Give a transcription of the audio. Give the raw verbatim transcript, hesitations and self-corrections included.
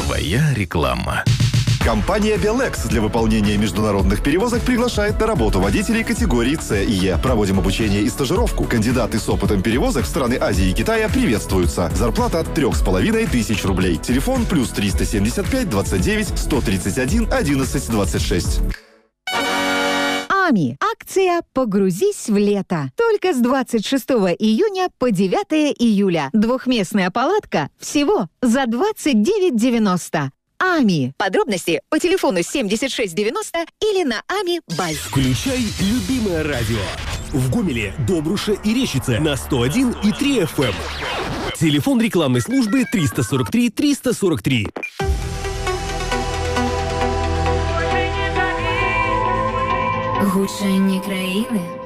Твоя реклама. Компания Белекс для выполнения международных перевозок приглашает на работу водителей категории С и Е. Проводим обучение и стажировку. Кандидаты с опытом перевозок в страны Азии и Китая приветствуются. Зарплата от трех с половиной тысяч рублей. Телефон плюс триста семьдесят пять двадцать девять сто тридцать один одиннадцать двадцать шесть. АМИ. Акция «Погрузись в лето». Только с двадцать шестого июня по девятое июля. Двухместная палатка всего за двадцать девять девяносто. АМИ. Подробности по телефону семьдесят шесть девяносто или на ами бай. Включай любимое радио. В Гомеле, Добруше и Рещице на сто один и три эф эм. Телефон рекламной службы триста сорок три триста сорок три. Гучання країни